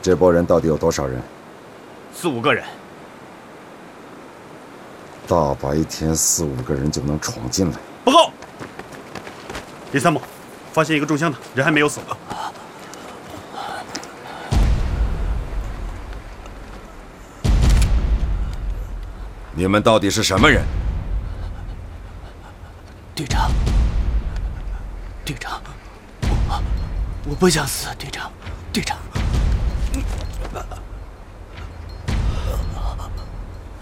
这波人到底有多少人 ？4、5个人。 大白天4、5个人就能闯进来？ 报告，李参谋，发现一个中枪的人还没有死。 你们到底是什么人？ 队长，队长，我不想死，队长，队长。